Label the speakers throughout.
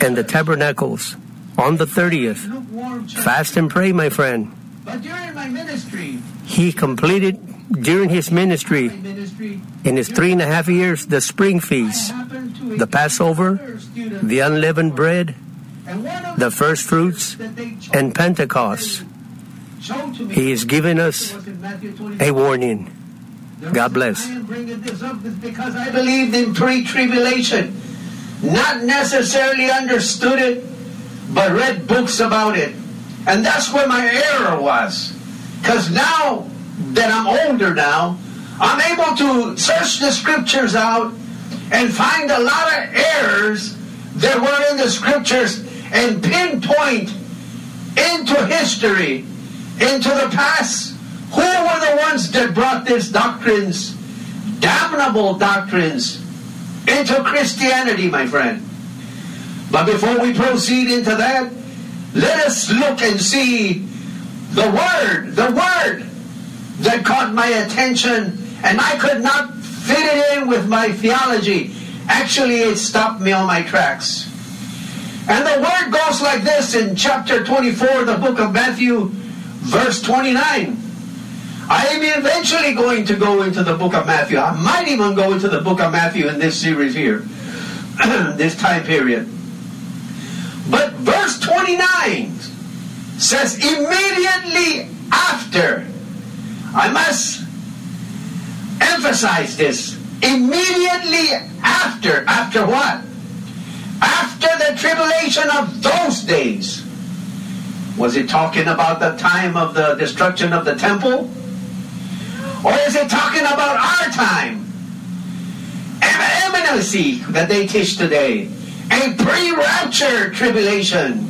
Speaker 1: and the tabernacles on the 30th. Fast and pray, my friend.
Speaker 2: But during my ministry,
Speaker 1: He completed during his ministry, in his 3.5 years, the spring feast, the Passover, the unleavened bread, the first fruits, and Pentecost. He is giving us a warning. God bless.
Speaker 2: I am bringing this up is because I believed in pre-tribulation. Not necessarily understood it, but read books about it. And that's where my error was. Because now that I'm older now, I'm able to search the scriptures out and find a lot of errors that were in the scriptures and pinpoint into history, into the past. Who were the ones that brought these doctrines, damnable doctrines, into Christianity, my friend? But before we proceed into that, let us look and see the word that caught my attention, and I could not fit it in with my theology. Actually, it stopped me on my tracks. And the word goes like this in chapter 24, the book of Matthew, verse 29. I am eventually going to go into the book of Matthew. I might even go into the book of Matthew in this series here, this time period. But verse 29 says, immediately after. I must emphasize this. Immediately after. After what? After the tribulation of those days. Was it talking about the time of the destruction of the temple? Or is it talking about our time? An imminency that they teach today. A pre-rapture tribulation.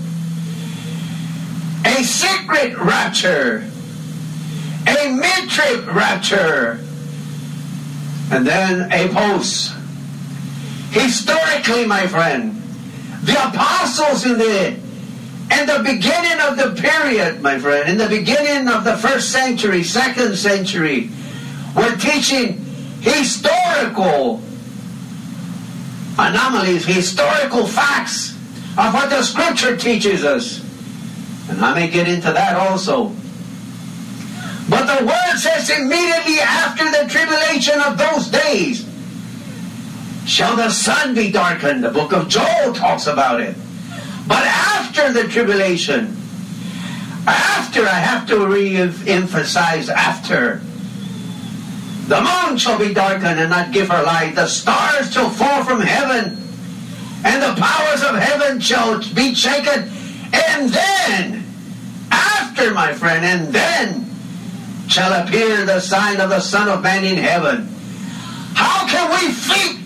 Speaker 2: A secret rapture. A mid-trib rapture. And then a post. Historically, my friend, the apostles in the beginning of the period, my friend, in the beginning of the first century, second century, were teaching historical anomalies, historical facts of what the scripture teaches us. And I may get into that also. But the word says immediately after the tribulation of those days shall the sun be darkened. The book of Joel talks about it. But after the tribulation, after, I have to re-emphasize after, the moon shall be darkened and not give her light. The stars shall fall from heaven, and the powers of heaven shall be shaken. And then, after, my friend, and then shall appear the sign of the Son of Man in heaven. How can we fit,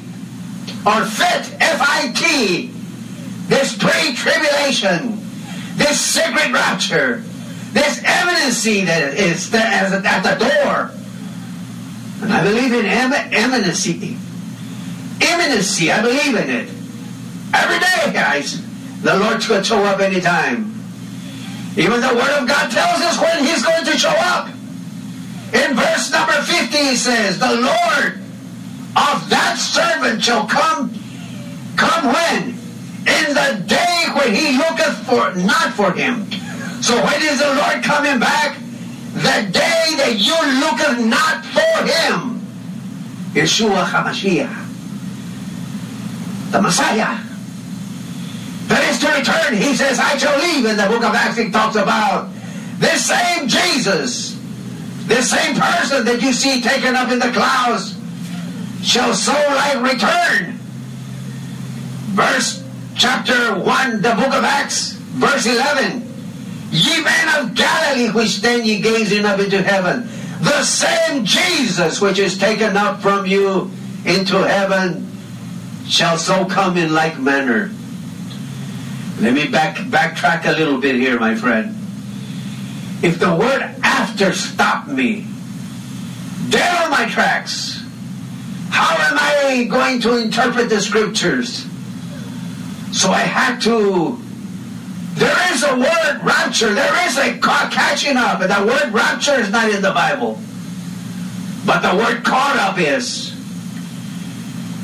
Speaker 2: F-I-T, this pre-tribulation, this secret rapture, this imminency that is at the door? And I believe in imminency. Imminency, I believe in it. Every day, guys, the Lord's going to show up anytime. Even the Word of God tells us when He's going to show up. In verse number 50, He says, the Lord of that servant shall come when? In the day when He looketh for, not for him. So when is the Lord coming back? The day that you looketh not for Him. Yeshua HaMashiach, the Messiah, that is to return. He says, I shall leave. In the book of Acts, it talks about this same Jesus, this same person that you see taken up in the clouds, shall so like return. Verse chapter 1, the book of Acts, verse 11. Ye men of Galilee, which stand ye gazing up into heaven, the same Jesus which is taken up from you into heaven shall so come in like manner. Let me backtrack a little bit here, my friend. If the word after stopped me dead on my tracks, how am I going to interpret the scriptures? So I had to. There is a word rapture. There is a catching up. And the word rapture is not in the Bible. But the word caught up is.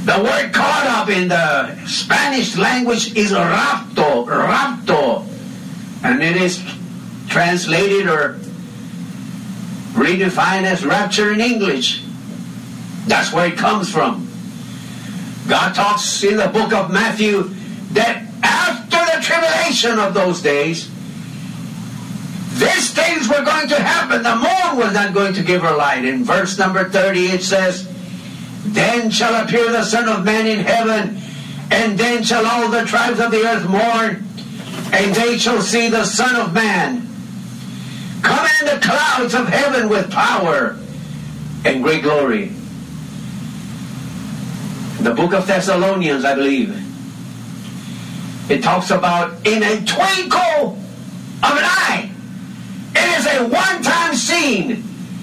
Speaker 2: The word caught up in the Spanish language is rapto, and it is translated or redefined as rapture in English. That's where it comes from. God talks in the book of Matthew that after the tribulation of those days, these things were going to happen. The moon was not going to give her light. In verse number 30 it says, "Then shall appear the Son of Man in heaven, and then shall all the tribes of the earth mourn, and they shall see the Son of Man come in the clouds of heaven with power and great glory." The book of Thessalonians, I believe, it talks about in a twinkle of an eye. It is a one-time scene.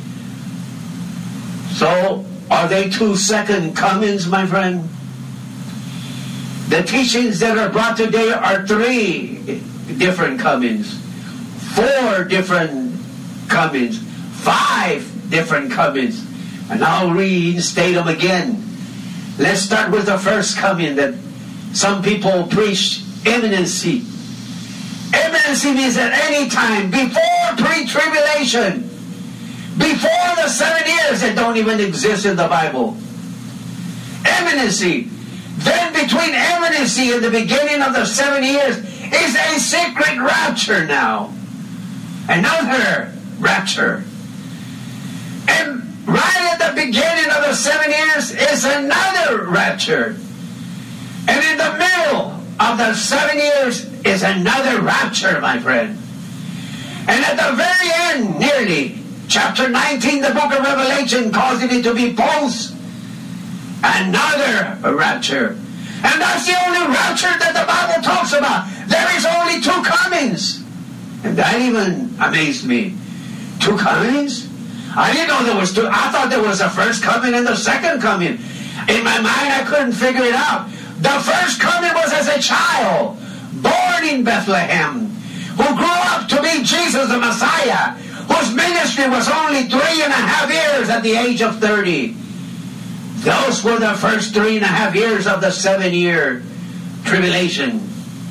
Speaker 2: So, are they 2 second comings, my friend? The teachings that are brought today are 3 different comings, 4 different comings, 5 different comings. And I'll reinstate them again. Let's start with the first coming that some people preach, imminency. Imminency means at any time, before pre-tribulation, before the 7 years that don't even exist in the Bible. Imminency. Then between imminency and the beginning of the 7 years is a secret rapture now. Another rapture. And right at the beginning of the 7 years is another rapture. And in the middle of the 7 years is another rapture, my friend. And at the very end, nearly, chapter 19, the book of Revelation calls it to be post. Another rapture. And that's the only rapture that the Bible talks about. There is only 2 comings. And that even amazed me. 2 comings? I didn't know there was 2. I thought there was a first coming and the second coming. In my mind, I couldn't figure it out. The first coming was as a child, born in Bethlehem, who grew up to be Jesus the Messiah, whose ministry was only 3.5 years at the age of 30. Those were the first 3.5 years of the 7-year tribulation.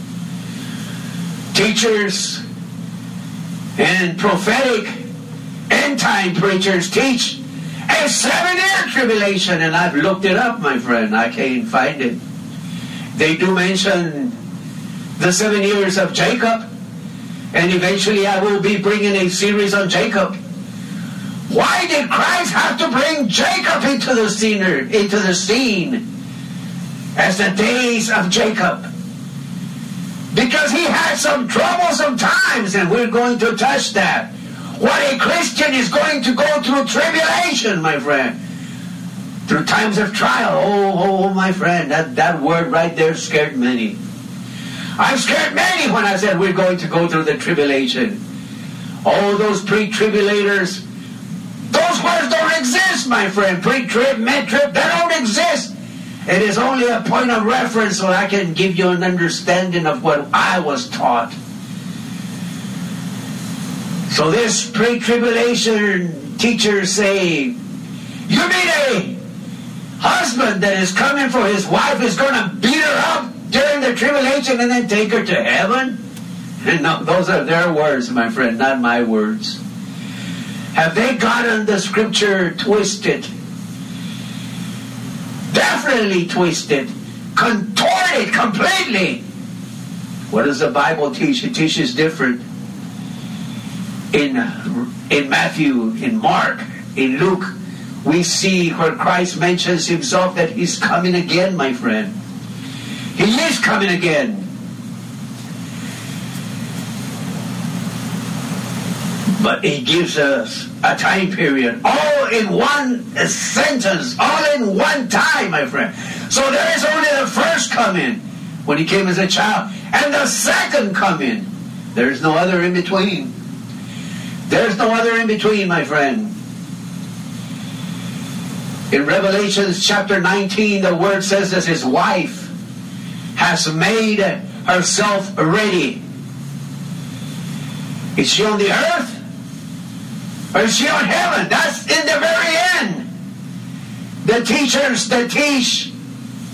Speaker 2: Teachers and prophetic end-time preachers teach a 7-year tribulation, and I've looked it up, my friend. I can't find it. They do mention the 7 years of Jacob, and eventually I will be bringing a series on Jacob. Why did Christ have to bring Jacob into the scene as the days of Jacob? Because he had some troublesome times, and we're going to touch that. What a Christian is going to go through tribulation, my friend. Through times of trial. Oh, my friend, that word right there scared many. I've scared many when I said we're going to go through the tribulation. Oh, those pre-tribulators, those words don't exist, my friend. Pre-trib, mid-trib, they don't exist. It is only a point of reference so I can give you an understanding of what I was taught. So this pre-tribulation teachers say, you mean a husband that is coming for his wife is going to beat her up during the tribulation and then take her to heaven? And no, those are their words, my friend, not my words. Have they gotten the scripture twisted? Definitely twisted. Contorted completely. What does the Bible teach? It teaches different. In Matthew, in Mark, in Luke, we see where Christ mentions himself that he's coming again, my friend. He is coming again. But he gives us a time period, all in one sentence, all in one time, my friend. So there is only the first coming, when he came as a child, and the second coming. There is no other in between. There's no other in between, my friend. In Revelation chapter 19, the word says that his wife has made herself ready. Is she on the earth? Or is she on heaven? That's in the very end. The teachers that teach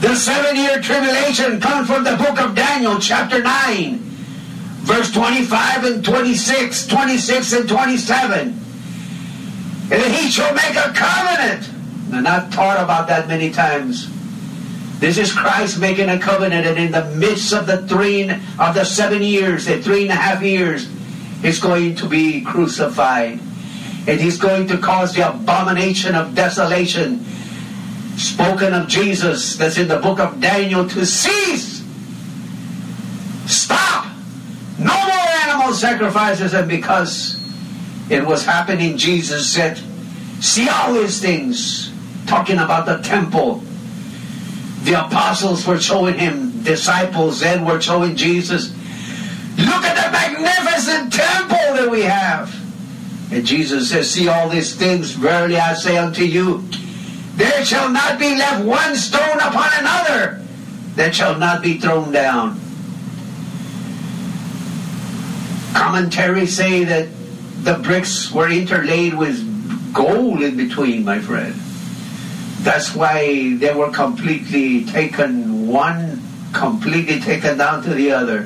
Speaker 2: The 7-year tribulation comes from the book of Daniel, chapter 9, verse 25 and 26, 26 and 27. And he shall make a covenant. And I've taught about that many times. This is Christ making a covenant, and in the midst of the 7 years, the 3.5 years, he's going to be crucified. And he's going to cause the abomination of desolation, spoken of Jesus, that's in the book of Daniel, to cease. Stop! No more animal sacrifices. And because it was happening, Jesus said, see all these things, talking about the temple. The apostles were showing him, disciples then were showing Jesus, look at the magnificent temple that we have. And Jesus says, see all these things, verily I say unto you, there shall not be left one stone upon another that shall not be thrown down. Commentaries say that the bricks were interlaid with gold in between, my friend. That's why they were completely taken, one completely taken down to the other.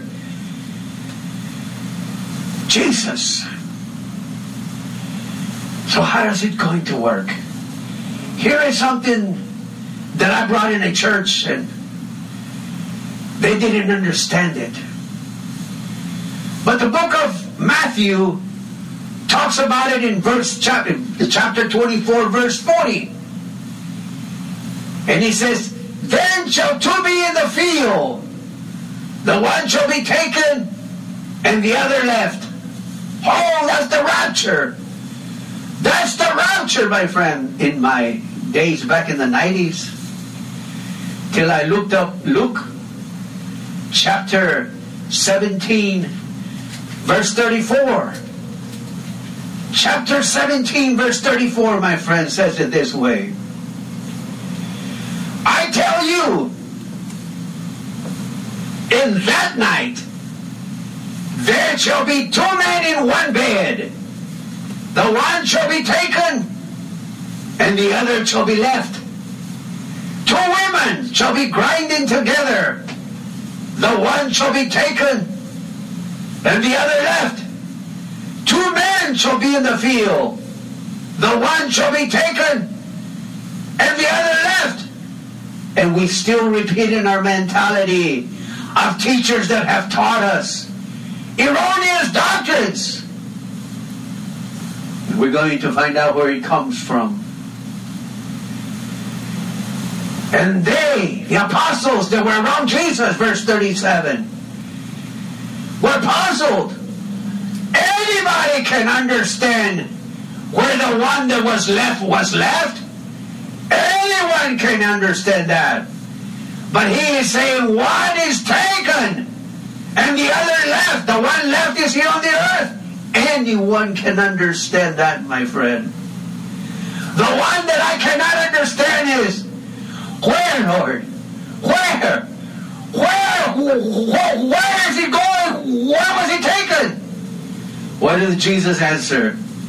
Speaker 2: Jesus. So how is it going to work? Here is something that I brought in a church and they didn't understand it. But the book of Matthew talks about it in chapter 24, verse 40. And he says, then shall two be in the field. The one shall be taken and the other left. Oh, that's the rapture. That's the rapture, my friend. In my days back in the 90s, till I looked up Luke chapter 17, verse 34. Chapter 17, verse 34, my friend, says it this way. I tell you, in that night, there shall be two men in one bed. The one shall be taken, and the other shall be left. Two women shall be grinding together. The one shall be taken, and the other left. Two men shall be in the field. The one shall be taken, and the other left. And we still repeat in our mentality of teachers that have taught us erroneous doctrines. And we're going to find out where it comes from. And they, the apostles that were around Jesus, verse 37, were puzzled. Anybody can understand where the one that was left. Anyone can understand that. But he is saying one is taken and the other left. The one left is here on the earth. Anyone can understand that, my friend. The one that I cannot understand is, where, Lord? Where? Where is he going? Where was he taken? What did Jesus answer?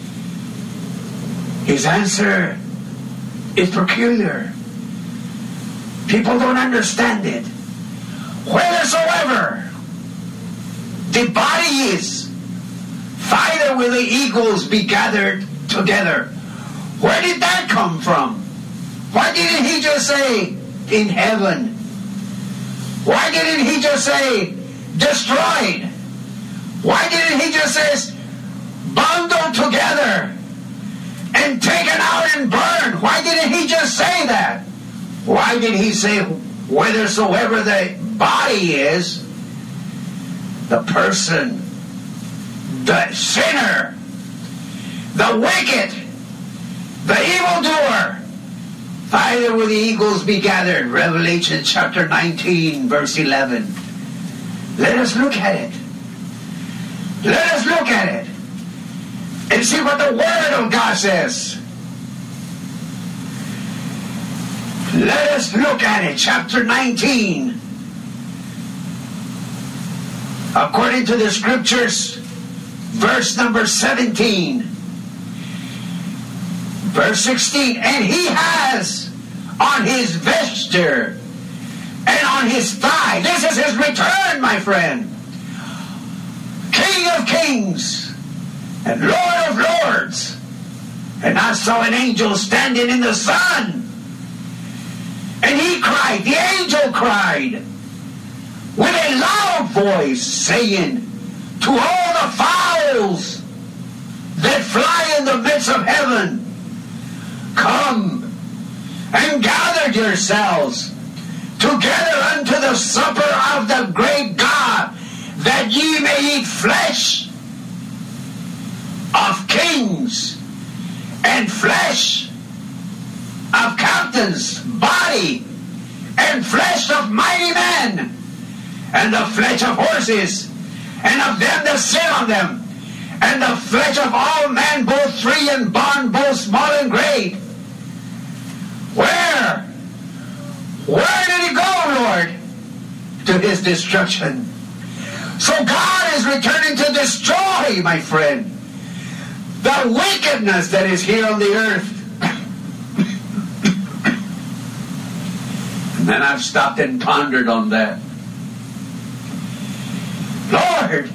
Speaker 2: His answer is peculiar. People don't understand it. Whithersoever the body is, thither will the eagles be gathered together. Where did that come from? Why didn't he just say in heaven? Why didn't he just say destroyed? Why didn't he just say bundled together and taken out and burned? Why didn't he just say that? Why did he say whithersoever the body is, the person, the sinner, the wicked, the evildoer, thither will the eagles be gathered. Revelation chapter 19, verse 11. Let us look at it. Let us look at it and see what the Word of God says. Let us look at it. Chapter 19. According to the Scriptures, verse number 17. Verse 16. And he has on his vesture on his thigh. This is his return, my friend. King of kings and Lord of lords. And I saw an angel standing in the sun. And he cried, the angel cried, with a loud voice, saying, to all the fowls that fly in the midst of heaven, come and gather yourselves together unto the supper of the great God, that ye may eat flesh of kings, and flesh of captains, body, and flesh of mighty men, and the flesh of horses, and of them that sit on them, and the flesh of all men, both free and bond, both small and great. Where? Where did he go, Lord? To his destruction. So God is returning to destroy, my friend, the wickedness that is here on the earth. And then I've stopped and pondered on that. Lord,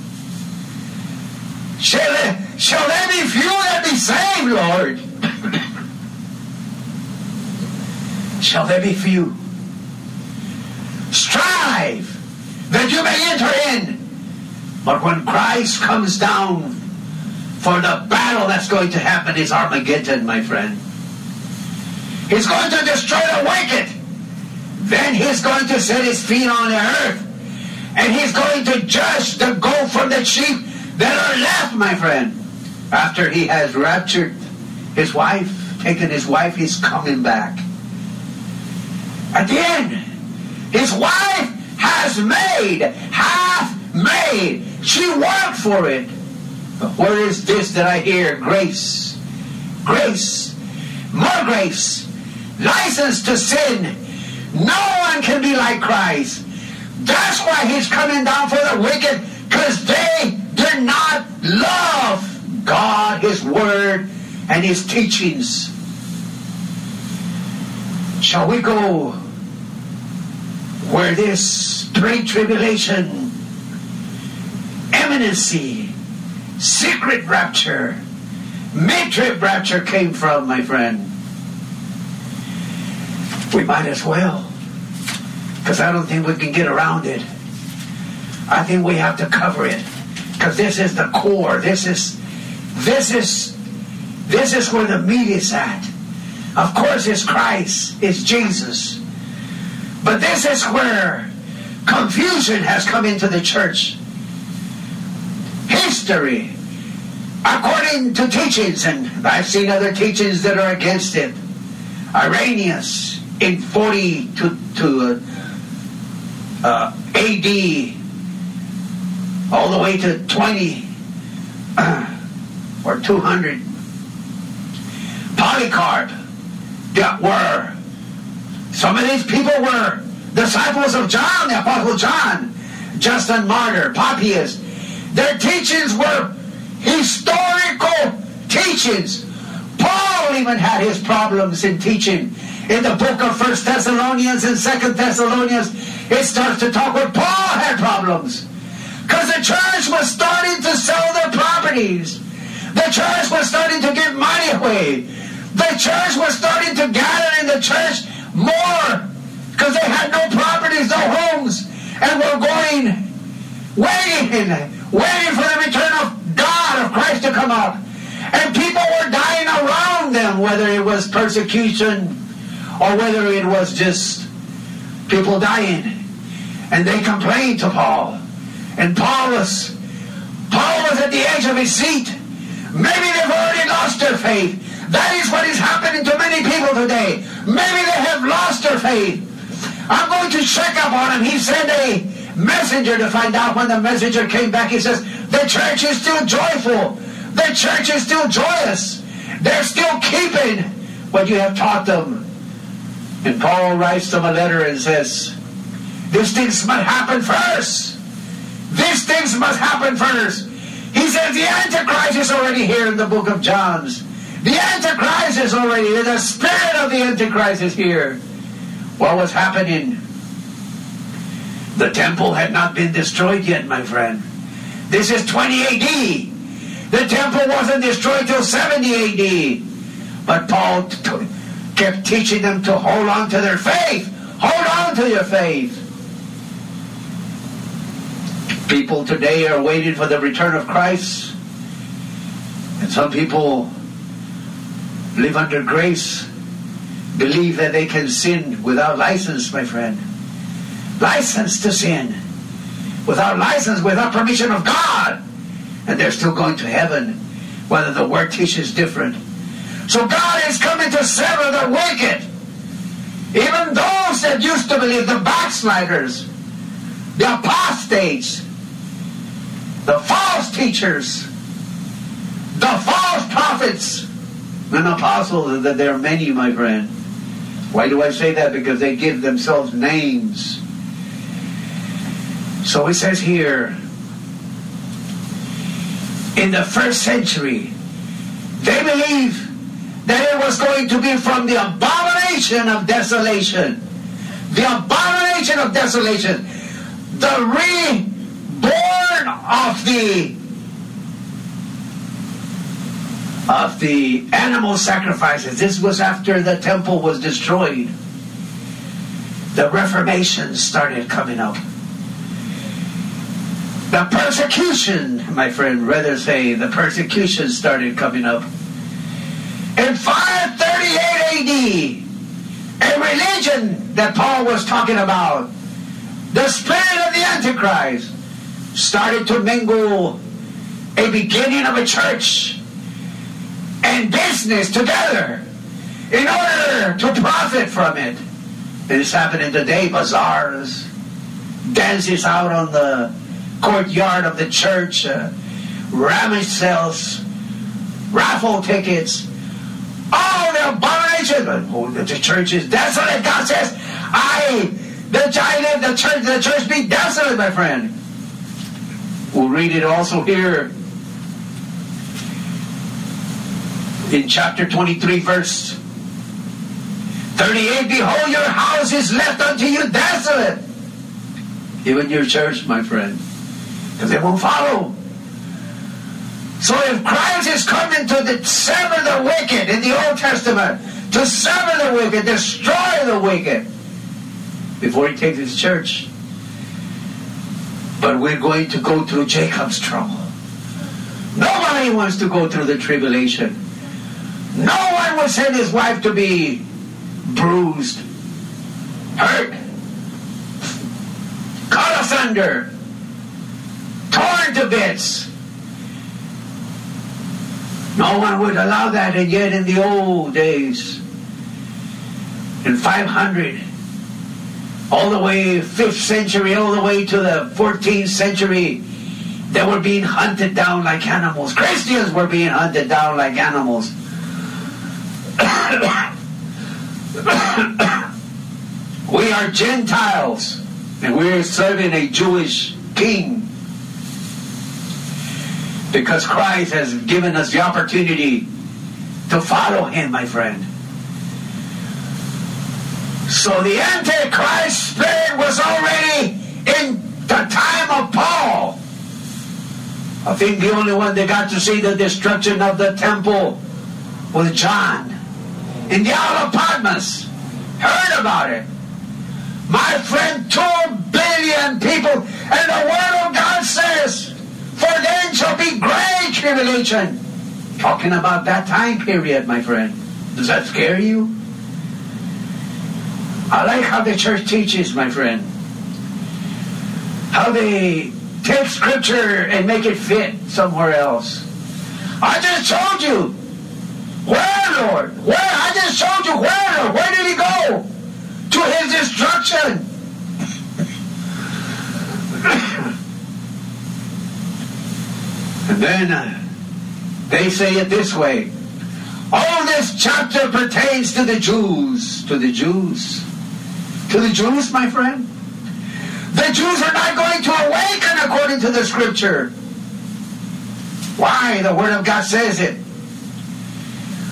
Speaker 2: shall there be few that be saved, Lord? Shall there be few? Strive that you may enter in. But when Christ comes down for the battle that's going to happen, is Armageddon, my friend. He's going to destroy the wicked. Then he's going to set his feet on the earth. And he's going to judge the goat from the sheep that are left, my friend. After he has raptured his wife, taken his wife, he's coming back. At the end, his wife hath made. She worked for it. But where is this that I hear? Grace. Grace. More grace. License to sin. No one can be like Christ. That's why he's coming down for the wicked, because they do not love God, his word, and his teachings. Shall we go where this great tribulation, imminency, secret rapture, mid-trib rapture came from, my friend? We might as well, because I don't think we can get around it. I think we have to cover it, because this is the core. This is where the meat is at. Of course, it's Christ, it's Jesus, but this is where confusion has come into the church. History, according to teachings, and I've seen other teachings that are against it. Irenaeus in 40 to AD, all the way to 20 or 200. Polycarp, some of these people were disciples of John, the Apostle John, Justin Martyr, Papias. Their teachings were historical teachings. Paul even had his problems in teaching. In the book of 1 Thessalonians and 2 Thessalonians, it starts to talk where Paul had problems. Because the church was starting to sell their properties. The church was starting to give money away. The church was starting to gather in the church more because they had no properties, no homes, and were waiting for the return of God, of Christ to come up. And people were dying around them, whether it was persecution or whether it was just people dying. And they complained to Paul. And Paul was at the edge of his seat. Maybe they've already lost their faith. That is what is happening to many people today. Maybe they have lost their faith. I'm going to check up on him. He sent a messenger to find out. When the messenger came back, he says, the church is still joyful. The church is still joyous. They're still keeping what you have taught them. And Paul writes them a letter and says, these things must happen first. These things must happen first. He says the Antichrist is already here in the book of John. The Antichrist is already here. The spirit of the Antichrist is here. What was happening? The temple had not been destroyed yet, my friend. This is 20 AD. The temple wasn't destroyed till 70 AD. But Paul kept teaching them to hold on to their faith. Hold on to your faith. People today are waiting for the return of Christ. And some people live under grace, believe that they can sin without license, my friend. License to sin. Without license, without permission of God. And they're still going to heaven, whether the word teaches different. So God is coming to sever the wicked. Even those that used to believe, the backsliders, the apostates, the false teachers, the false prophets and apostles, that there are many, my friend. Why do I say that? Because they give themselves names. So it says here, in the first century, they believed that it was going to be from the abomination of desolation. The abomination of desolation. The reborn of the animal sacrifices. This was after the temple was destroyed. The Reformation started coming up. The persecution, my friend, rather say, the persecution started coming up. In 538 AD, a religion that Paul was talking about, the spirit of the Antichrist, started to mingle a beginning of a church and business together in order to profit from it. It is happening today. Bazaars, dances out on the courtyard of the church, rummage sales, raffle tickets, all the abominations. The church is desolate. God says, the church be desolate, my friend. We'll read it also here in chapter 23, verse 38. Behold, your house is left unto you desolate. Even your church, my friend. Because they won't follow. So if Christ is coming to sever the wicked in the Old Testament, to sever the wicked, destroy the wicked, before he takes his church. But we're going to go through Jacob's trouble. Nobody wants to go through the tribulation. No one will send his wife to be bruised, hurt, cut asunder, torn to bits. No one would allow that, and yet in the old days, in 500, all the way 5th century, all the way to the 14th century, they were being hunted down like animals. Christians were being hunted down like animals. We are Gentiles, and we're serving a Jewish king. Because Christ has given us the opportunity to follow him, my friend. So the Antichrist spirit was already in the time of Paul. I think the only one that got to see the destruction of the temple was John. In the Isle of Patmos. Heard about it. My friend, 2 billion people. And the Word of God says, for then shall be great tribulation. Talking about that time period, my friend. Does that scare you? I like how the church teaches, my friend. How they take scripture and make it fit somewhere else. I just told you. Where, Lord? Where? I just showed you where, Lord. Where did he go? To his destruction. And then they say it this way. All this chapter pertains to the Jews. To the Jews. To the Jews, my friend. The Jews are not going to awaken according to the scripture. Why? The Word of God says it.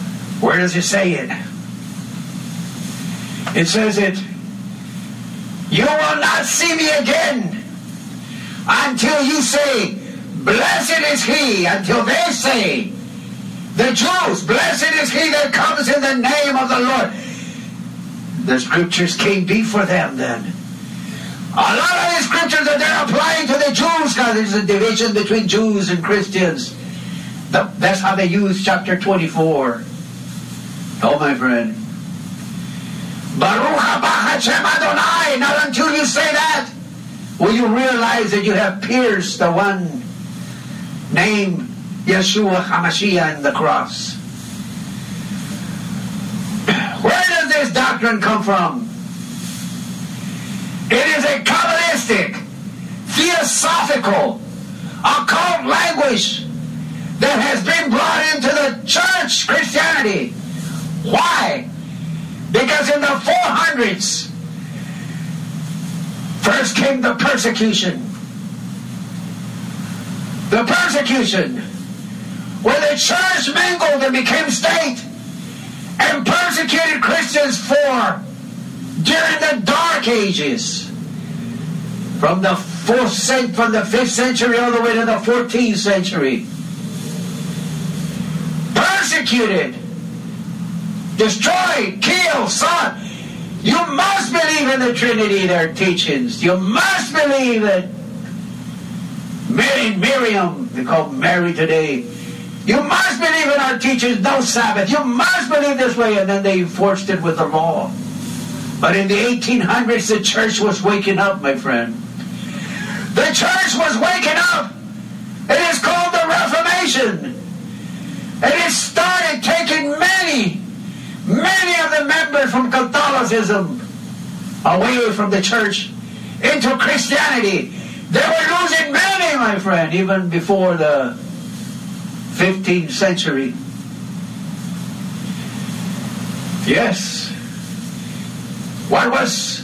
Speaker 2: Where does it say it? It says it You will not see me again until you say, blessed is he, until they say, the Jews, blessed is he that comes in the name of the Lord. The scriptures can't be for them then. A lot of the scriptures that they're applying to the Jews, because there's a division between Jews and Christians. That's how they use chapter 24. Oh, my friend. Baruch haba Hashem Adonai. Not until you say that will you realize that you have pierced the one named Yeshua HaMashiach in the cross. Where does this doctrine come from? It is a Kabbalistic, theosophical, occult language that has been brought into the church, Christianity. Why? Because in the 400s, first came the persecution. The persecution, where the church mingled and became state and persecuted Christians during the Dark Ages, from the 5th century all the way to the 14th century. Persecuted, destroyed, killed, sought. You must believe in the Trinity, their teachings. You must believe that Miriam, they call Mary today. You must believe in our teachings, no Sabbath. You must believe this way, and then they enforced it with the law. But in the 1800s, the church was waking up, my friend. The church was waking up. It is called the Reformation. And it started taking many of the members from Catholicism away from the church into Christianity. They were losing many, my friend, even before the 15th century. Yes. What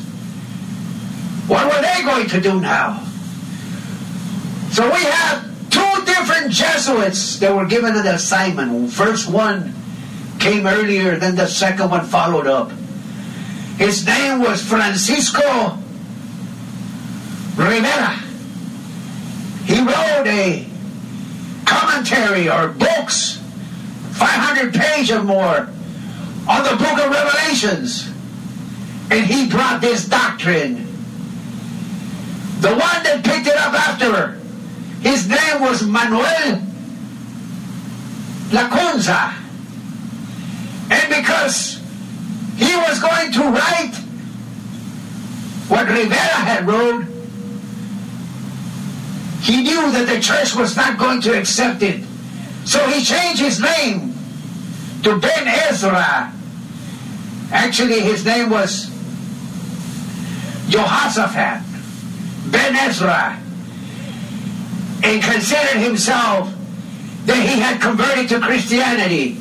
Speaker 2: were they going to do now? So we have two different Jesuits that were given an assignment. First one came earlier, then the second one followed up. His name was Francisco Rivera. He wrote a commentary or books, 500 pages or more, on the book of Revelations. And he brought this doctrine. The one that picked it up after her, his name was Manuel Lacunza. And because he was going to write what Rivera had wrote, he knew that the church was not going to accept it. So he changed his name to Ben Ezra. Actually, his name was Jehoshaphat, Ben Ezra, and considered himself that he had converted to Christianity.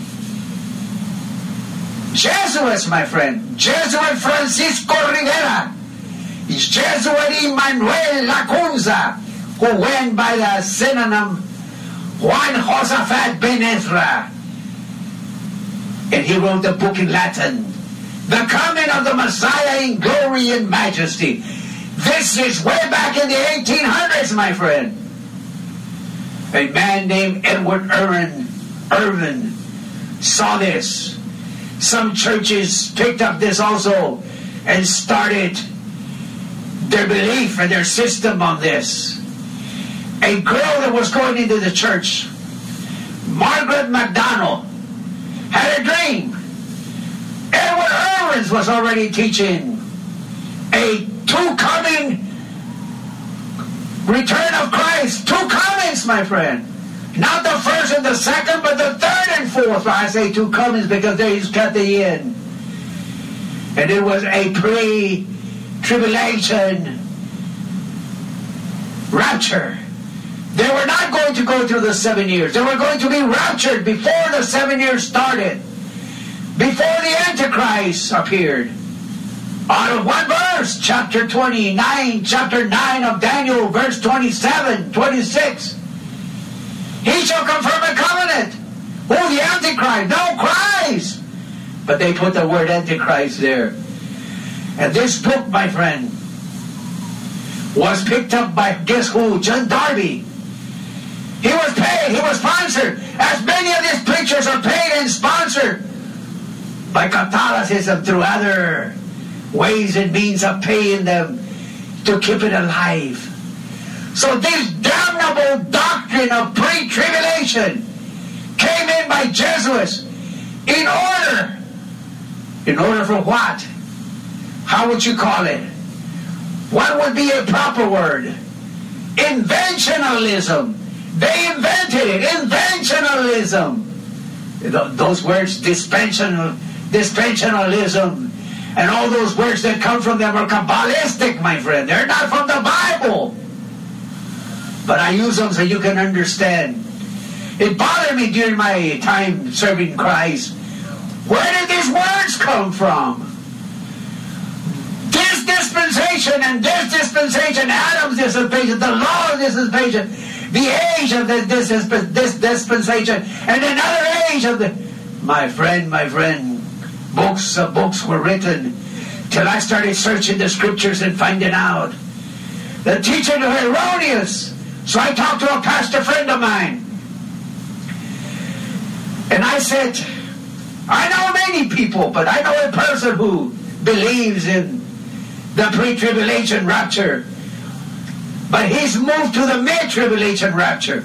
Speaker 2: Jesuits, my friend, Jesuit Francisco Rivera, Jesuit Emmanuel Lacunza, who went by the synonym Juan Josaphat Ben Ezra. And he wrote the book in Latin, The Coming of the Messiah in Glory and Majesty. This is way back in the 1800s, my friend. A man named Edward Irvin saw this. Some churches picked up this also and started their belief and their system on this. A girl that was going into the church, Margaret MacDonald, had a dream. Edward Irvin was already teaching a two-coming return of Christ. Two comings, my friend. Not the first and the second, but the third and fourth. I say two comings because there he's cut the end. And it was a pre-tribulation rapture. They were not going to go through the 7 years. They were going to be raptured before the 7 years started. Before the Antichrist appeared. Out of one verse, chapter 29, chapter 9 of Daniel, verse 27, 26. He shall confirm a covenant. Oh, the Antichrist. No, Christ. But they put the word Antichrist there. And this book, my friend, was picked up by, guess who? John Darby. He was paid, he was sponsored. As many of these preachers are paid and sponsored by Catholicism through other ways and means of paying them to keep it alive. So this damnable doctrine of pre-tribulation came in by Jesuits in order for what? How would you call it? What would be a proper word? Inventionalism. They invented it. Inventionalism. Those words, dispensationalism, and all those words that come from them are Kabbalistic, my friend. They're not from the Bible. But I use them so you can understand. It bothered me during my time serving Christ. Where did these words come from? This dispensation and this dispensation, Adam's dispensation, the law of dispensation, the age of this dispensation, and another age of the... My friend, books were written till I started searching the scriptures and finding out the teachings are erroneous. So I talked to a pastor friend of mine, and I said, I know many people, but I know a person who believes in the pre-tribulation rapture, but he's moved to the mid-tribulation rapture.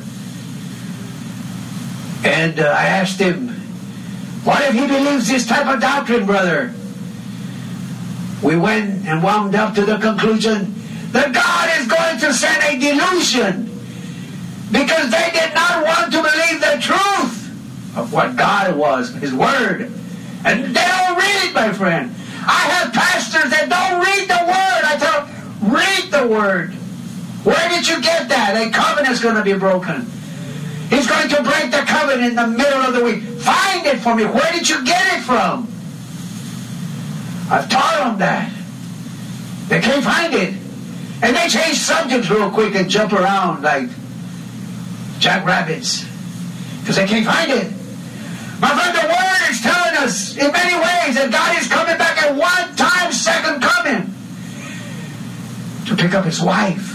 Speaker 2: And I asked him, what if he believes this type of doctrine, brother? We went and wound up to the conclusion that God is going to send a delusion because they did not want to believe the truth of what God was, His Word. And they don't read, my friend. I have pastors that don't read the Word. I tell them, read the Word. Where did you get that? A covenant's going to be broken. He's going to break the covenant in the middle of the week. Find it for me. Where did you get it from? I've taught them that. They can't find it. And they change subjects real quick and jump around like jackrabbits because they can't find it. My friend, the Word is telling us in many ways that God is coming back at one time, second coming, to pick up His wife.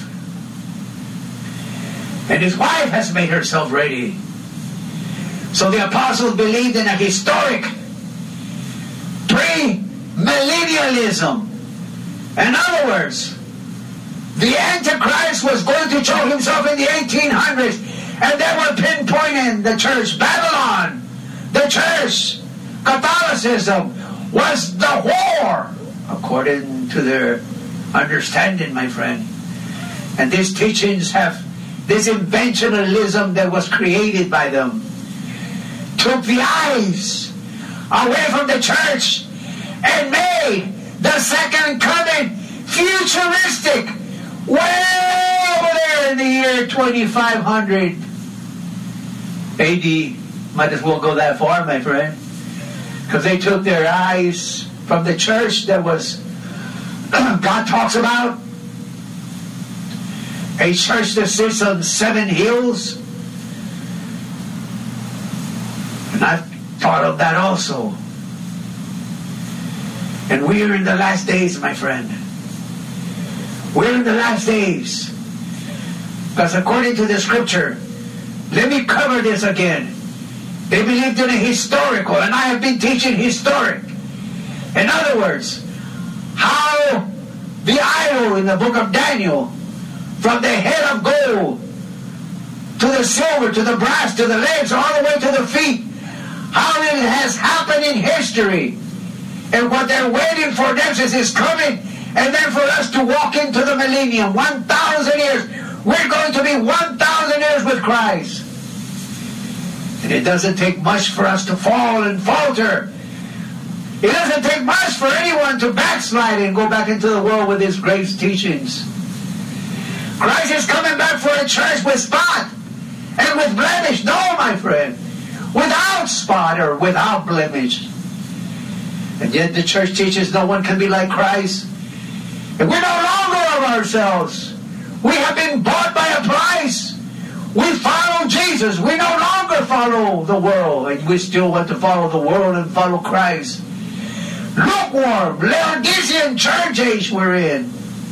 Speaker 2: And His wife has made herself ready. So the apostles believed in a historic pre-millennialism. In other words, the Antichrist was going to show himself in the 1800s, and they were pinpointing the church. Babylon, the church, Catholicism was the whore, according to their understanding, my friend. And these teachings have this inventionalism that was created by them took the eyes away from the church and made the second coming futuristic, way over there in the year 2500 AD. Might as well go that far, my friend, because they took their eyes from the church that was God talks about, a church that sits on 7 hills. And I've thought of that also. And we're in the last days, my friend. We're in the last days. Because according to the scripture, let me cover this again. They believed in a historical, and I have been teaching historic. In other words, how the idol in the book of Daniel, from the head of gold to the silver, to the brass, to the legs, all the way to the feet, how it has happened in history. And what they're waiting for next is coming, and then for us to walk into the millennium, 1,000 years. We're going to be 1,000 years with Christ. And it doesn't take much for us to fall and falter. It doesn't take much for anyone to backslide and go back into the world with his grace teachings. Christ is coming back for a church with spot and with blemish. No, my friend. Without spot or without blemish. And yet the church teaches no one can be like Christ. And we're no longer of ourselves. We have been bought by a price. We follow Jesus. We no longer follow the world. And we still want to follow the world and follow Christ. lukewarm, Laodicean church age we're in.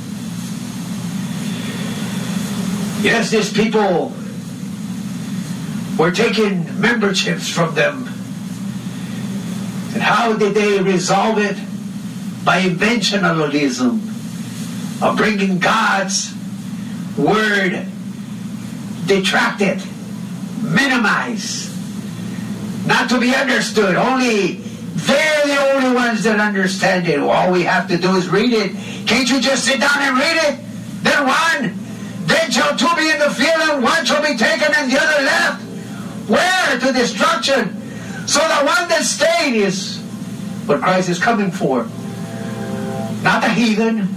Speaker 2: Yes, these people were taking memberships from them. And how did they resolve it? By inventionalism, of bringing God's word, detract it, minimize, not to be understood. Only they're the only ones that understand it. All we have to do is read it. Can't you just sit down and read it? Then one, then shall two be in the field, and one shall be taken and the other left. Where? To destruction. So the one that stayed is what Christ is coming for. Not the heathen,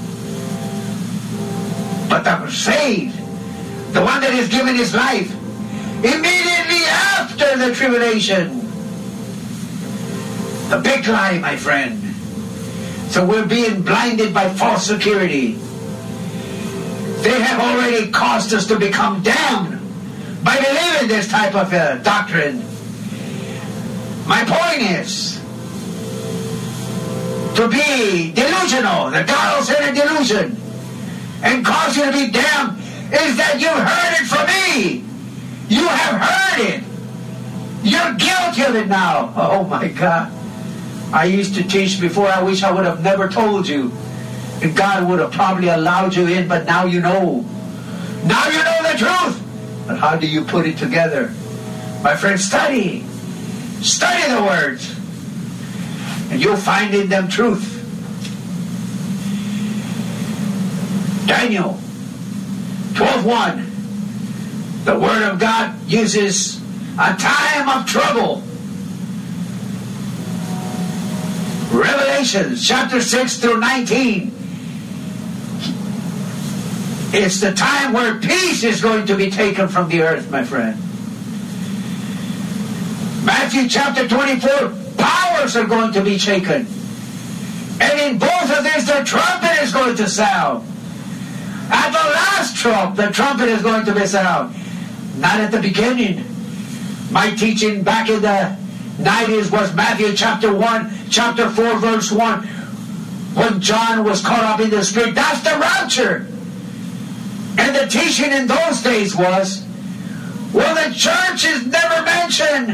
Speaker 2: but the saved. The one that has given his life immediately after the tribulation. The big lie, my friend. So we're being blinded by false security. They have already caused us to become damned by believing this type of doctrine. My point is to be delusional, the God-centered delusion, and cause you to be damned, is that you heard it from me. You have heard it. You're guilty of it now. Oh my God. I used to teach before. I wish I would have never told you. And God would have probably allowed you in, but now you know. Now you know the truth. But how do you put it together? My friend, study. Study the words. And you'll find in them truth. Daniel 12:1. The Word of God uses a time of trouble. Revelation chapter 6 through 19. It's the time where peace is going to be taken from the earth, my friend. Matthew chapter 24, powers are going to be shaken. And in both of these, the trumpet is going to sound. At the last trump, the trumpet is going to be sound. Not at the beginning. My teaching back in the 90s was Matthew chapter 1, chapter 4, verse 1. When John was caught up in the Spirit, that's the rapture. And the teaching in those days was, well, the church is never mentioned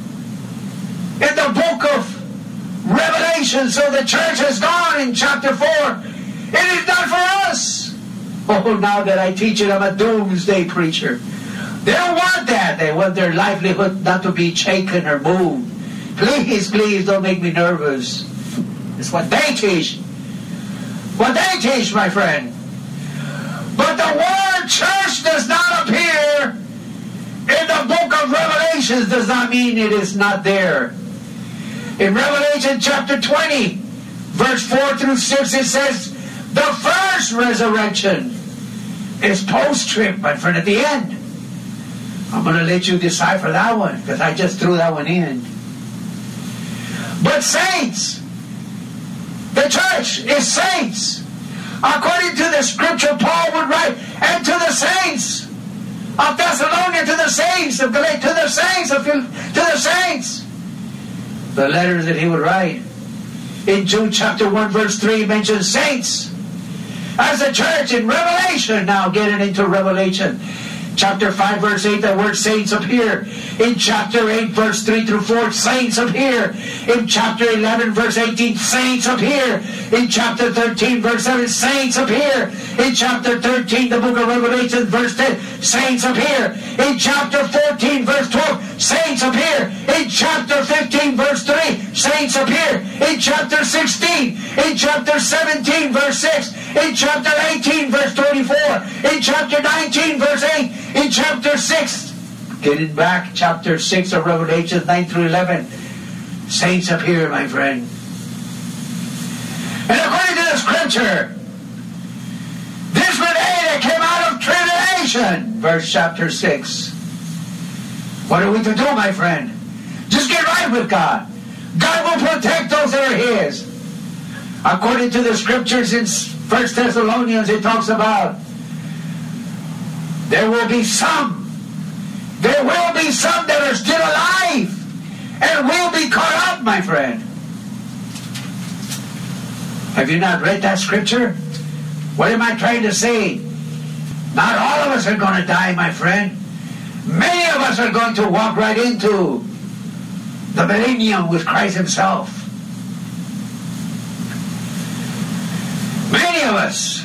Speaker 2: in the book of Revelation, so the church has gone in chapter 4. It is not for us. Oh, now that I teach it, I'm a doomsday preacher. They don't want that. They want their livelihood not to be shaken or moved. Please, please don't make me nervous. It's what they teach. What they teach, my friend. But the word church does not appear in the book of Revelations, does not mean it is not there. In Revelation chapter 20, verse 4 through 6, it says, the first resurrection is post-trib, my friend, at the end. I'm going to let you decipher that one, because I just threw that one in. But saints, the church is saints. According to the scripture, Paul would write, and to the saints of Thessalonica, to the saints of Galatia, to the saints of to the saints. The letters that he would write. In Jude chapter 1, verse 3, mentions saints as a church in Revelation. Now getting into Revelation. Chapter 5, verse 8, the word saints appear. In chapter 8, verse 3 through 4, saints appear. In chapter 11, verse 18, saints appear. In chapter 13, verse 7, saints appear. In chapter 13, the book of Revelation, verse 10, saints appear. In chapter 14, verse 12, saints appear. In chapter 15, verse 3, saints appear. In chapter 16, in chapter 17, verse 6, in chapter 18, verse 24, in chapter 19, verse 8, in chapter 6, getting back, chapter 6 of Revelation 9 through 11, saints appear, my friend. And according to the scripture, this were they that came out of tribulation, verse chapter 6. What are we to do, my friend? Just get right with God. God will protect those that are His. According to the scriptures in 1 Thessalonians, it talks about there will be some that are still alive and will be caught up, my friend. Have you not read that scripture? What am I trying to say? Not all of us are going to die, my friend. Many of us are going to walk right into the millennium with Christ himself. Many of us.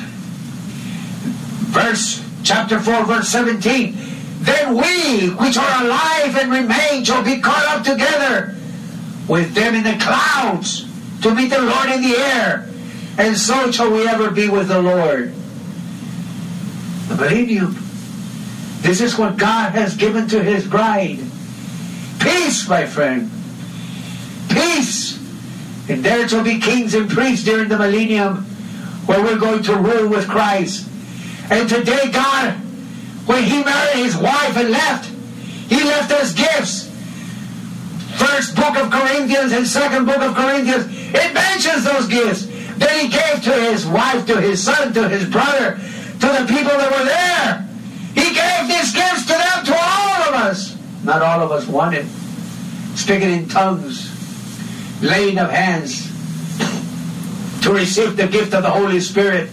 Speaker 2: Chapter 4, verse 17. Then we, which are alive and remain, shall be caught up together with them in the clouds to meet the Lord in the air. And so shall we ever be with the Lord. The millennium. This is what God has given to his bride. Peace, my friend. Peace. And there shall be kings and priests during the millennium, where we're going to rule with Christ. And today God, when he married his wife and left, he left us gifts. First book of Corinthians and second book of Corinthians, it mentions those gifts that he gave to his wife, to his son, to his brother, to the people that were there. He gave these gifts to them, to all of us. Not all of us wanted. Speaking in tongues, laying of hands, to receive the gift of the Holy Spirit,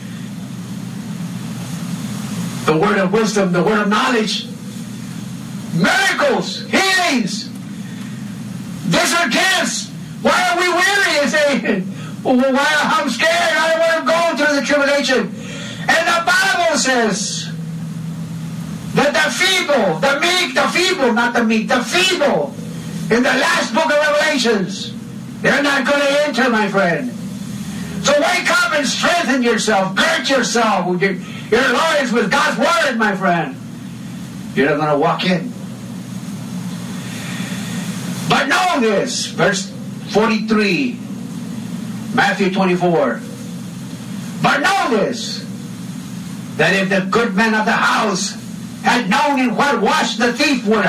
Speaker 2: the word of wisdom, the word of knowledge, miracles, healings. These are gifts. Why are we weary? You say, well, I'm scared. I don't want to go through the tribulation. And the Bible says that the feeble, the meek, the feeble, not the meek, the feeble, in the last book of Revelations, they're not going to enter, my friend. So wake up and strengthen yourself. Gird yourself with your loins with God's word, my friend. You're not going to walk in. But know this, verse 43, Matthew 24. But know this, that if the good man of the house had known in what wash the thief would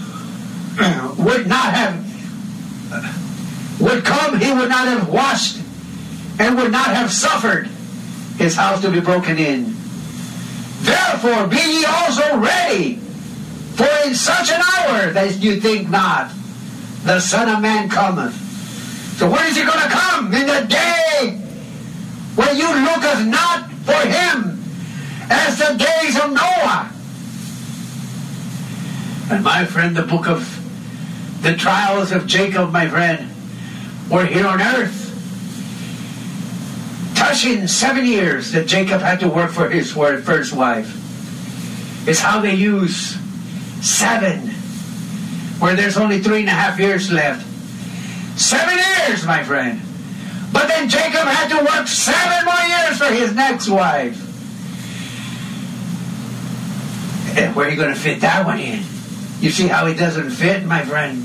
Speaker 2: come, he would not have washed and would not have suffered his house to be broken in. Therefore be ye also ready, for in such an hour that you think not, the Son of Man cometh. So when is he going to come? In the day when you looketh not for him, as the days of Noah. And my friend, the book of the trials of Jacob, my friend, were here on earth. Touching 7 years that Jacob had to work for his first wife. It's how they use 7, where there's only 3.5 years left. 7 years, my friend. But then Jacob had to work 7 more years for his next wife. And where are you going to fit that one in? You see how it doesn't fit, my friend?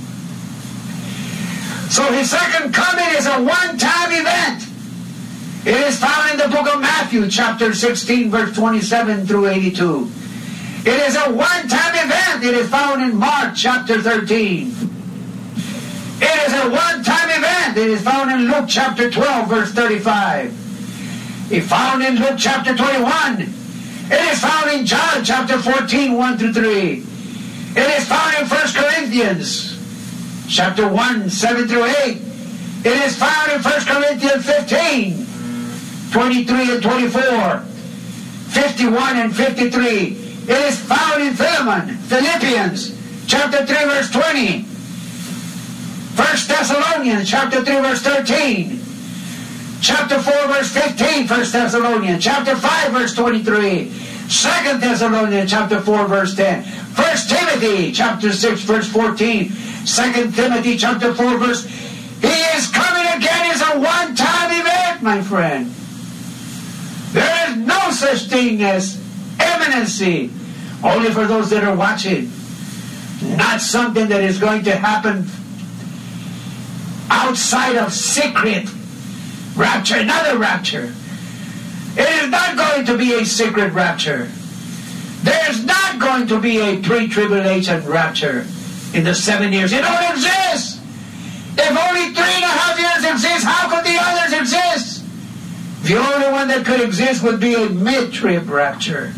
Speaker 2: So his second coming is a one-time event. It is found in the book of Matthew, chapter 16, verse 27 through 82. It is a one-time event. It is found in Mark, chapter 13. It is a one-time event. It is found in Luke, chapter 12, verse 35. It is found in Luke, chapter 21. It is found in John, chapter 14, 1 through 3. It is found in 1 Corinthians, chapter 1, 7 through 8. It is found in 1 Corinthians 15, 23 and 24, 51 and 53. It is found in Philippians, chapter 3, verse 20. 1 Thessalonians, chapter 3, verse 13. Chapter 4, verse 15, 1 Thessalonians. Chapter 5, verse 23. 2 Thessalonians, chapter 4, verse 10. 1 Timothy, chapter 6, verse 14. 2 Timothy, chapter 4, verse... He is coming again as a one-time event, my friend. There is no such thing as imminency. Only for those that are watching. Not something that is going to happen outside of secret rapture, another rapture. It is not going to be a secret rapture. There is not going to be a pre-tribulation rapture in the 7 years. It don't exist. If only 3.5 years exist, how could the others exist? The only one that could exist would be a mid-trib rapture.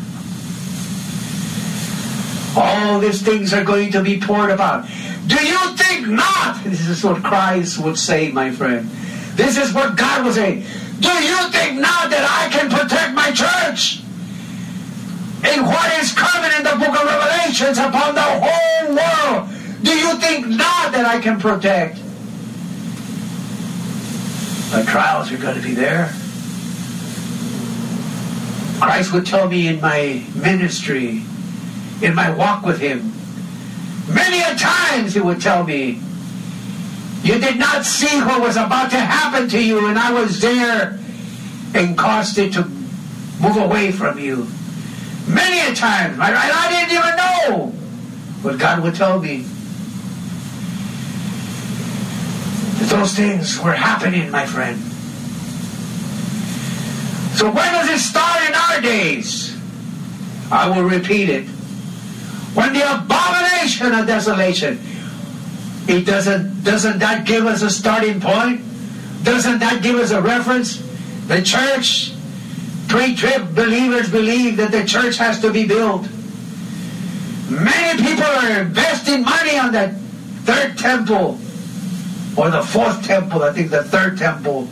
Speaker 2: All these things are going to be poured about. Do you think not? This is what Christ would say, my friend. This is what God would say. Do you think not that I can protect my church? In what is coming in the book of Revelations upon the whole world, do you think not that I can protect? The trials are going to be there. Christ would tell me in my ministry, in my walk with Him, many a times He would tell me, you did not see what was about to happen to you, and I was there and caused it to move away from you. Many a time, I didn't even know what God would tell me. Those things were happening, my friend. So when does it start in our days? I will repeat it. When the abomination of desolation, doesn't that give us a starting point? Doesn't that give us a reference? The church, pre-trib believers believe that the church has to be built. Many people are investing money on that third temple, or the fourth temple, I think the third temple.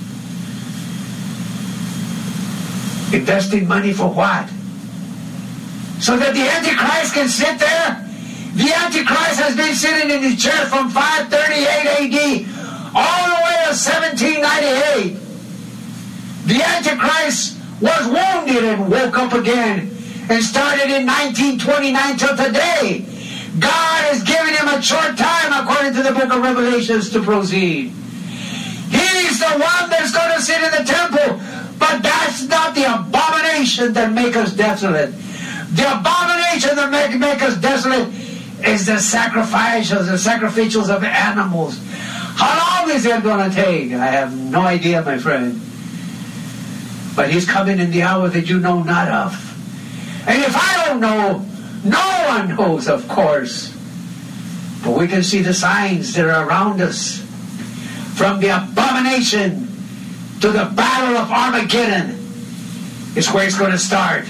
Speaker 2: Investing money for what? So that the Antichrist can sit there? The Antichrist has been sitting in his chair from 538 AD all the way to 1798. The Antichrist was wounded and woke up again and started in 1929 till today. God has given him a short time, according to the book of Revelations, to proceed. He's the one that's going to sit in the temple. But that's not the abomination that make us desolate. The abomination that make us desolate is the sacrificials of animals. How long is it going to take? I have no idea, my friend. But He's coming in the hour that you know not of. And if I don't know, no one knows, of course. But we can see the signs that are around us. From the abomination to the battle of Armageddon is where it's going to start.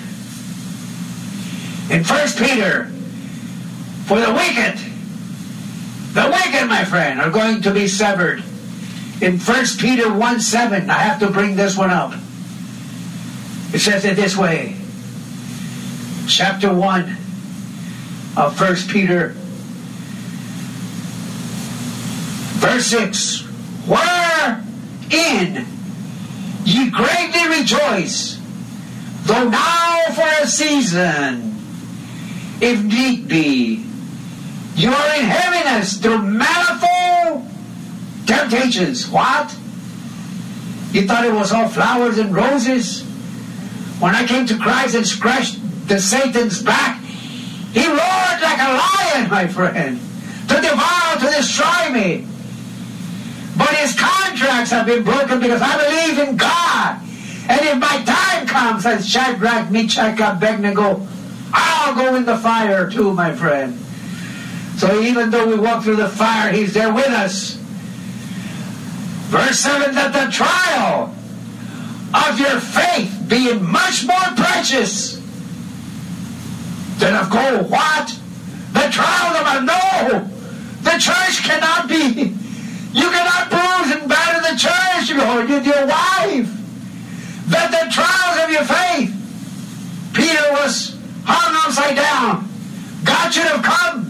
Speaker 2: In 1 Peter, for the wicked, my friend, are going to be severed. In 1 Peter 1:7, I have to bring this one up. It says it this way. Chapter 1 of 1 Peter, verse 6. Wherein ye greatly rejoice, though now for a season, if need be, you are in heaviness through manifold temptations. What? You thought it was all flowers and roses? When I came to Christ and scratched the Satan's back, he roared like a lion, my friend, to devour, to destroy me. But his contracts have been broken because I believe in God. And if my time comes, as Shadrach, Meshach, Abednego, I'll go in the fire too, my friend. So even though we walk through the fire, He's there with us. Verse 7, that the trial of your faith, being much more precious than of gold. What? The trial of a no. The church cannot be. You cannot bruise and batter the church, your wife. That the trials of your faith. Peter was hung upside down. God should have come.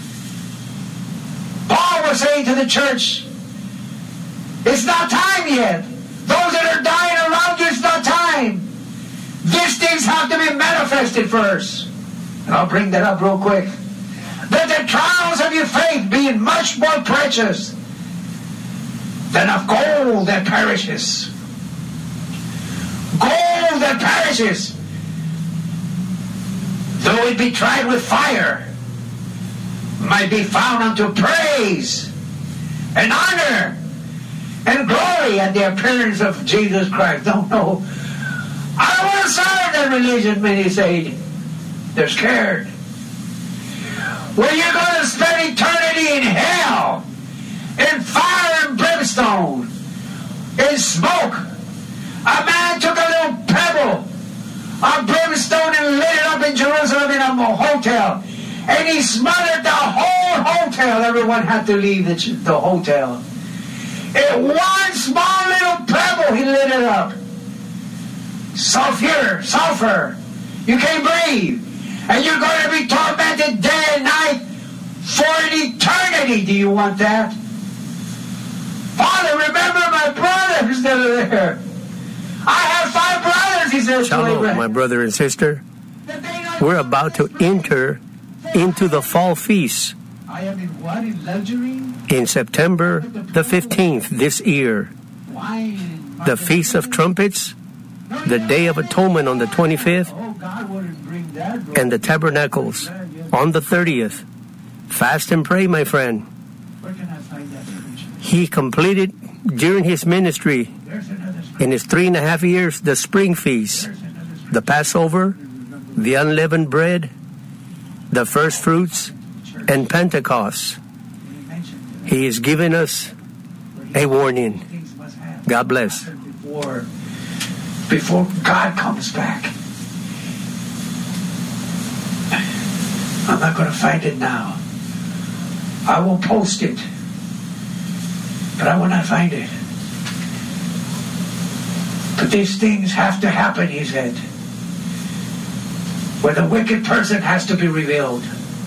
Speaker 2: Paul was saying to the church, it's not time yet. Those that are dying around you, it's not time. These things have to be manifested first. And I'll bring that up real quick. That the trials of your faith, being much more precious than of gold that perishes. Gold that perishes, though it be tried with fire, might be found unto praise and honor and glory at the appearance of Jesus Christ. Don't know. I don't want to serve that religion, many say. They're scared. Well, you're going to spend eternity in hell, in fire and brimstone, in smoke. A man took a little pebble of brimstone and lit it up in Jerusalem in a hotel. And he smothered the whole hotel. Everyone had to leave the hotel. One small little pebble, he lit it up. Sulfur. You can't breathe. And you're going to be tormented day and night for an eternity. Do you want that? Father, remember my brothers that are there. I have 5 brothers, he says.
Speaker 1: Shalom, my brother and sister. We're about to enter into the fall feast.
Speaker 2: I am in what? In luxury?
Speaker 1: In September the 15th this year. The Feast of Trumpets, the Day of Atonement on the 25th, and the Tabernacles on the 30th. Fast and pray, my friend. He completed during his ministry in his 3.5 years the spring feast, the Passover, the unleavened bread, the first fruits, and Pentecost. He is giving us a warning. God bless.
Speaker 2: Before God comes back. I'm not going to find it now. I will post it. But I will not find it. But these things have to happen, he said. Where the wicked person has to be revealed.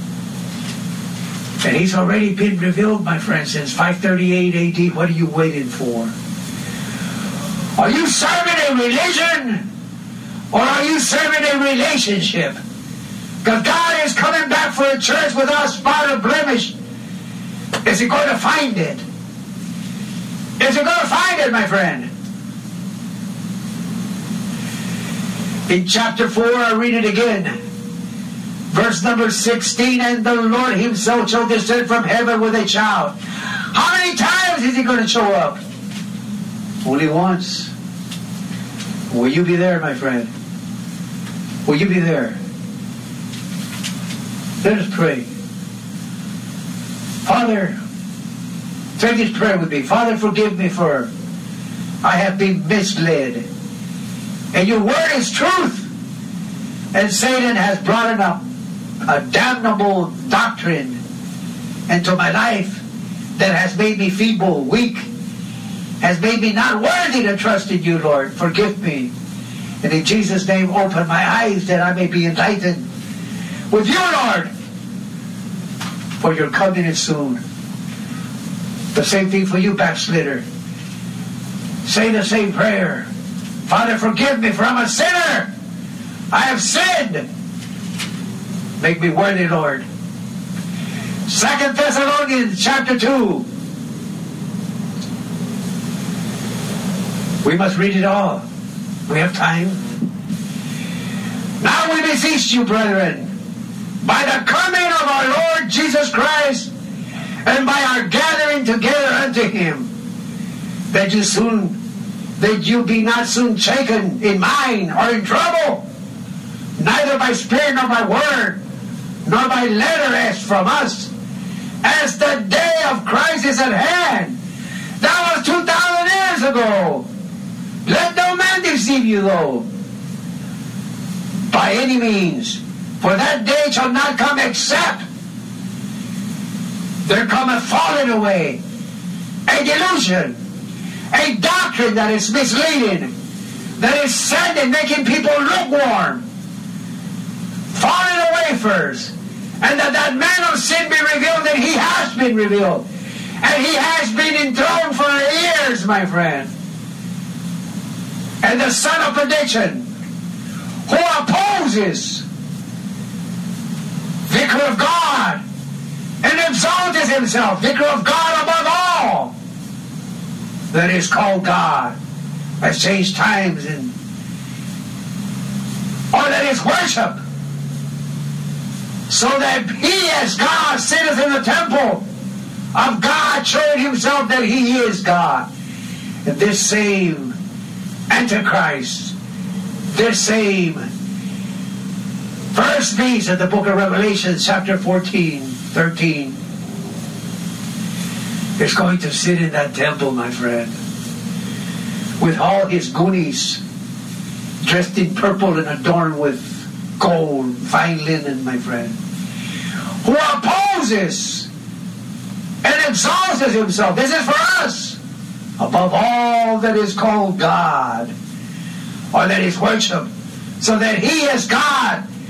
Speaker 2: And he's already been revealed, my friend, since 538 AD. What are you waiting for? Are you serving a religion? Or are you serving a relationship? Because God is coming back for a church without spot or blemish. Is he going to find it? Is he going to find it, my friend? In chapter 4, I read it again. Verse number 16, and the Lord himself shall descend from heaven with a shout. How many times is he going to show up? Only once. Will you be there, my friend? Will you be there? Let us pray. Father, say this prayer with me. Father, forgive me for I have been misled. And your word is truth. And Satan has brought up a damnable doctrine into my life that has made me feeble, weak, has made me not worthy to trust in you, Lord. Forgive me. And in Jesus' name, open my eyes that I may be enlightened with you, Lord. For your coming is soon. The same thing for you, backslider. Say the same prayer. Father, forgive me, for I'm a sinner. I have sinned. Make me worthy, Lord. 2 Thessalonians chapter 2. We must read it all. We have time. Now we beseech you, brethren, by the coming of our Lord Jesus Christ, and by our gathering together unto him, that you be not soon shaken in mind or in trouble, neither by spirit nor by word, nor by letter as from us, as the day of Christ is at hand. That was 2,000 years ago. Let no man deceive you, though, by any means. For that day shall not come except there cometh falling away, a delusion, a doctrine that is misleading, that is sending, making people lukewarm, falling away first, and that man of sin be revealed, that he has been revealed, and he has been enthroned for years, my friend. And the son of perdition, who opposes Vicar of God, and exalted himself, Vicar of God above all that is called God, has changed times, or that is worship, so that he as God sitteth in the temple of God, showing himself that he is God. And this same Antichrist, this same first beast of the book of Revelation, chapter 13, is going to sit in that temple, my friend, with all his goonies, dressed in purple and adorned with gold, fine linen, my friend, who opposes and exalts himself. This is for us. above all that is called God or that is worshipped, so that he is God